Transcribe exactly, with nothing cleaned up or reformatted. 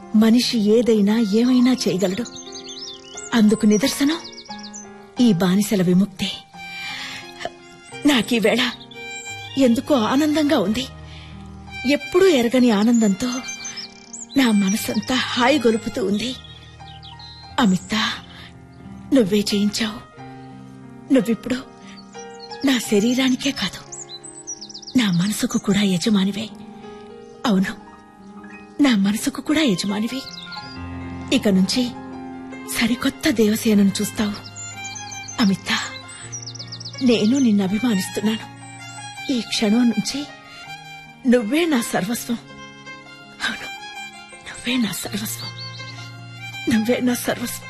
మనిషి ఏదైనా ఏమైనా చేయగలడు. అందుకు నిదర్శనం ఈ బానిసల విముక్తే. నాకీవేళ ఎందుకో ఆనందంగా ఉంది. ఎప్పుడూ ఎరగని ఆనందంతో నా మనసంతా హాయి గొలుపుతూ ఉంది. అమిత, నువ్వే చేయించావు. నువ్విప్పుడు నా శరీరానికే కాదు, నా మనసుకు కూడా యజమానివే. అవును, నా మనసుకు కూడా యజమానివి. ఇక నుంచి సరికొత్త దేవసేనను చూస్తావు. అమిత, నేను నిన్ను అభిమానిస్తున్నాను. ఈ క్షణం నుంచి నువ్వే నా సర్వస్వం. అవును, నువ్వే నా సర్వస్వం, నువ్వే నా సర్వస్వం.